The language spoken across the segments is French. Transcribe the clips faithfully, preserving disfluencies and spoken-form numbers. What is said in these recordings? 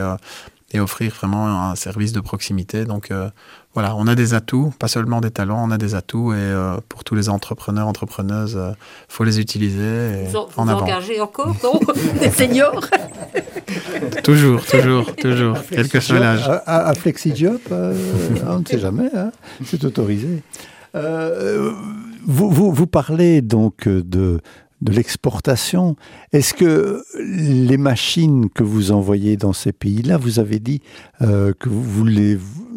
euh, et offrir vraiment un service de proximité. Donc euh, voilà, on a des atouts, pas seulement des talents, on a des atouts et euh, pour tous les entrepreneurs, entrepreneuses, il euh, faut les utiliser et vous en, en vous avant. engagez encore, non des seniors? Toujours, toujours, toujours, quel que soit l'âge. À, à FlexiJob, euh, on ne sait jamais, hein, c'est autorisé. Euh, vous, vous, vous parlez donc de... de l'exportation. Est-ce que les machines que vous envoyez dans ces pays-là, vous avez dit euh, que vous les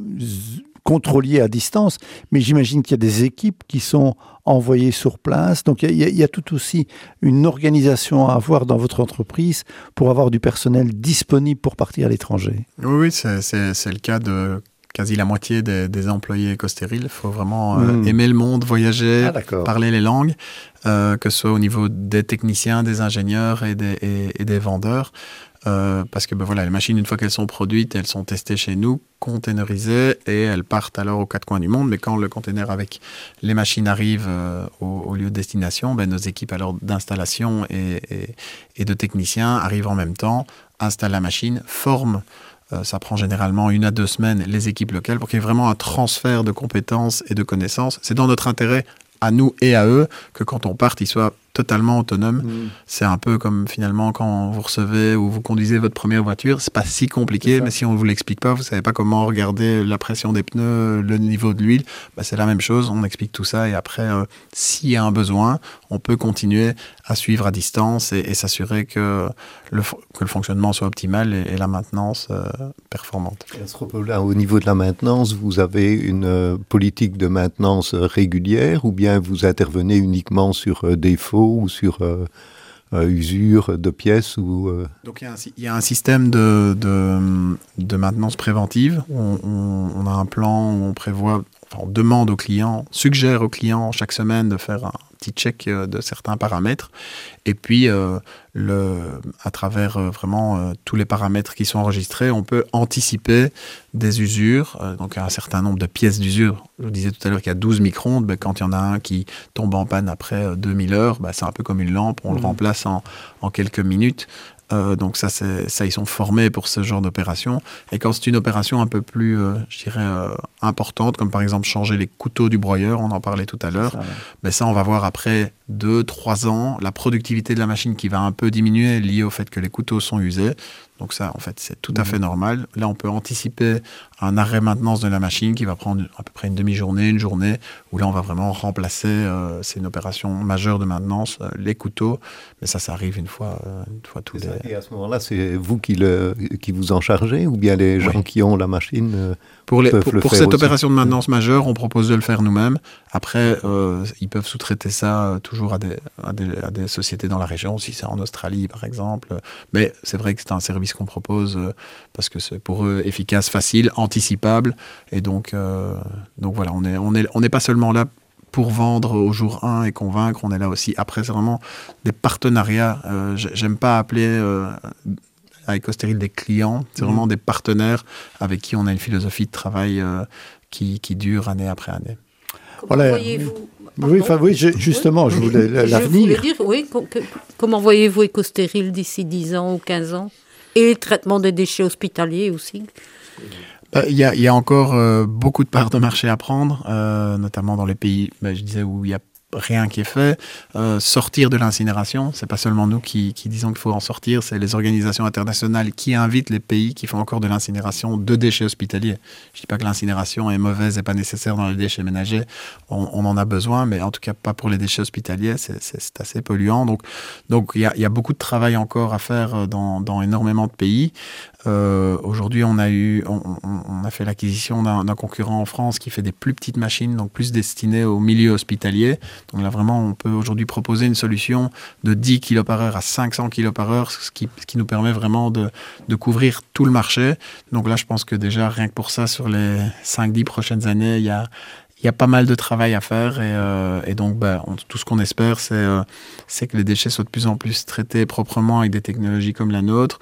contrôliez à distance, mais j'imagine qu'il y a des équipes qui sont envoyées sur place. Donc il y a, il y a tout aussi une organisation à avoir dans votre entreprise pour avoir du personnel disponible pour partir à l'étranger. Oui, oui c'est, c'est, c'est le cas de quasi la moitié des, des employés EcoStéril. Il faut vraiment euh, mmh. aimer le monde, voyager, ah, parler les langues, euh, que ce soit au niveau des techniciens, des ingénieurs et des, et, et des vendeurs. Euh, parce que ben voilà, les machines, une fois qu'elles sont produites, elles sont testées chez nous, containerisées, et elles partent alors aux quatre coins du monde. Mais quand le container avec les machines arrive euh, au, au lieu de destination, ben nos équipes alors d'installation et, et, et de techniciens arrivent en même temps, installent la machine, forment. Euh, ça prend généralement une à deux semaines les équipes locales pour qu'il y ait vraiment un transfert de compétences et de connaissances. C'est dans notre intérêt, à nous et à eux, que quand on parte, ils soient totalement autonomes. Mmh. C'est un peu comme finalement quand vous recevez ou vous conduisez votre première voiture, c'est pas si compliqué, mais si on vous l'explique pas, vous savez pas comment regarder la pression des pneus, le niveau de l'huile, bah c'est la même chose, on explique tout ça et après, euh, s'il y a un besoin, on peut continuer à suivre à distance et, et s'assurer que le, que le fonctionnement soit optimal et, et la maintenance euh, performante. À ce propos-là, au niveau de la maintenance, vous avez une euh, politique de maintenance régulière ou bien vous intervenez uniquement sur euh, défaut ou sur euh, euh, usure de pièces ou, euh... Donc il y, y a un système de, de, de maintenance préventive. On, on, on a un plan où on prévoit, enfin, on demande aux clients, suggère aux clients chaque semaine de faire un petit check de certains paramètres. Et puis, euh, le, à travers euh, vraiment euh, tous les paramètres qui sont enregistrés, on peut anticiper des usures, euh, donc un certain nombre de pièces d'usure. Je vous disais tout à l'heure qu'il y a douze micro-ondes, ben, quand il y en a un qui tombe en panne après euh, deux mille heures, ben, c'est un peu comme une lampe, on mmh. le remplace en, en quelques minutes. Euh, donc ça, c'est, ça, ils sont formés pour ce genre d'opération. Et quand c'est une opération un peu plus, euh, je dirais, euh, importante, comme par exemple changer les couteaux du broyeur, on en parlait tout à l'heure, ça, ouais. ben ça, on va voir après deux, trois ans, la productivité de la machine qui va un peu diminuer liée au fait que les couteaux sont usés. Donc ça, en fait, c'est tout mmh. à fait normal. Là, on peut anticiper un arrêt maintenance de la machine qui va prendre à peu près une demi-journée, une journée, où là, on va vraiment remplacer, euh, c'est une opération majeure de maintenance, euh, les couteaux. Mais ça, ça arrive une fois, euh, une fois tous les... Et à ce moment-là, c'est vous qui, le, qui vous en chargez ou bien les gens oui. qui ont la machine euh, Pour, les, peuvent pour, le pour faire cette aussi. Opération de maintenance majeure, on propose de le faire nous-mêmes. Après, euh, ils peuvent sous-traiter ça euh, toujours à des, à, des, à des sociétés dans la région, si c'est en Australie, par exemple. Mais c'est vrai que c'est un service qu'on propose euh, parce que c'est pour eux efficace, facile, anticipable. Et donc, euh, donc voilà, on n'est on est, on est pas seulement là pour vendre au jour un et convaincre, on est là aussi. Après, c'est vraiment des partenariats. Euh, j'aime pas appeler... Euh, à EcoStéril des clients, c'est mmh. vraiment des partenaires avec qui on a une philosophie de travail euh, qui, qui dure année après année. Comment voilà. voyez-vous oui, enfin, oui, je, justement, oui. je voulais l'avenir. Je voulais dire, oui, que, comment voyez-vous EcoStéril d'ici dix ans ou quinze ans? Et le traitement des déchets hospitaliers aussi. Il bah, y, a, y a encore euh, beaucoup de parts de marché à prendre, euh, notamment dans les pays, bah, je disais, où il y a rien qui est fait. Euh, sortir de l'incinération, c'est pas seulement nous qui, qui disons qu'il faut en sortir, c'est les organisations internationales qui invitent les pays qui font encore de l'incinération de déchets hospitaliers. Je dis pas que l'incinération est mauvaise et pas nécessaire dans les déchets ménagers, on, on en a besoin, mais en tout cas pas pour les déchets hospitaliers, c'est, c'est, c'est assez polluant. Donc donc il y a, y a beaucoup de travail encore à faire dans, dans énormément de pays. Euh, aujourd'hui, on a eu, on, on a fait l'acquisition d'un, d'un concurrent en France qui fait des plus petites machines, donc plus destinées au milieu hospitalier. Donc là, vraiment, on peut aujourd'hui proposer une solution de dix kilogrammes par heure à cinq cents kilogrammes par heure, ce qui, ce qui nous permet vraiment de, de couvrir tout le marché. Donc là, je pense que déjà, rien que pour ça, sur les cinq dix prochaines années, il y a Il y a pas mal de travail à faire et, euh, et donc bah, on, tout ce qu'on espère, c'est, euh, c'est que les déchets soient de plus en plus traités proprement avec des technologies comme la nôtre,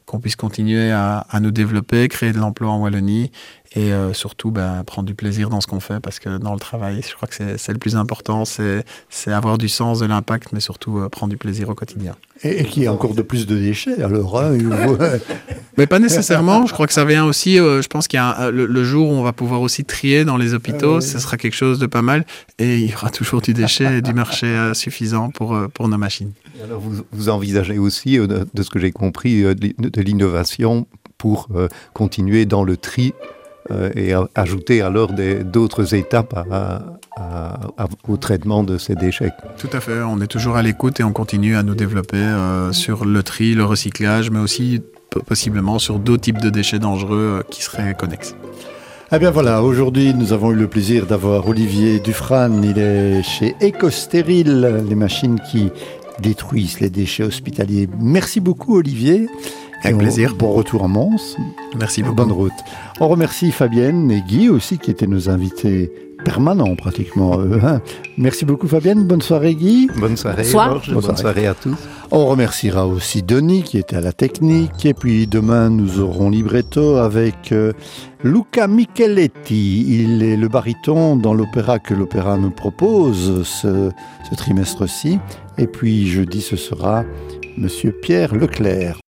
qu'on puisse continuer à, à nous développer, créer de l'emploi en Wallonie et euh, surtout ben, prendre du plaisir dans ce qu'on fait parce que dans le travail, je crois que c'est, c'est le plus important, c'est, c'est avoir du sens, de l'impact, mais surtout euh, prendre du plaisir au quotidien. Et, et qu'il y ait encore de plus de déchets, alors hein, mais pas nécessairement, je crois que ça vient aussi, euh, je pense qu'il y a un, le, le jour où on va pouvoir aussi trier dans les hôpitaux, euh, oui. ce sera quelque chose de pas mal et il y aura toujours du déchet et du marché euh, suffisant pour, euh, pour nos machines. Alors vous, vous envisagez aussi, euh, de, de ce que j'ai compris, euh, de, de l'innovation pour euh, continuer dans le tri euh, et a, ajouter alors des, d'autres étapes à, à, à, au traitement de ces déchets. Tout à fait, on est toujours à l'écoute et on continue à nous développer euh, sur le tri, le recyclage, mais aussi p- possiblement sur d'autres types de déchets dangereux euh, qui seraient connexes. Eh bien voilà, aujourd'hui nous avons eu le plaisir d'avoir Olivier Dufrane, il est chez Ecostérile, les machines qui détruisent les déchets hospitaliers. Merci beaucoup Olivier. Avec plaisir. Bon retour en Mons. Merci beaucoup. Bonne route. On remercie Fabienne et Guy aussi qui étaient nos invités permanents pratiquement. Euh, hein. Merci beaucoup Fabienne, bonne soirée Guy. Bonne soirée Georges, bonne, bonne soirée. soirée à tous. On remerciera aussi Denis qui était à la technique et puis demain nous aurons libretto avec euh, Luca Micheletti. Il est le baryton dans l'opéra que l'opéra nous propose ce, ce trimestre-ci. Et puis jeudi ce sera Monsieur Pierre Leclerc.